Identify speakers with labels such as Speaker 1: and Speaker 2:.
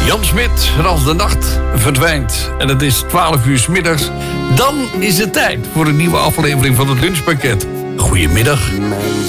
Speaker 1: Jan Smit, en als de nacht verdwijnt en het is 12 uur 's middags, dan is het tijd voor een nieuwe aflevering van het Lunchpakket. Goedemiddag.
Speaker 2: Mijn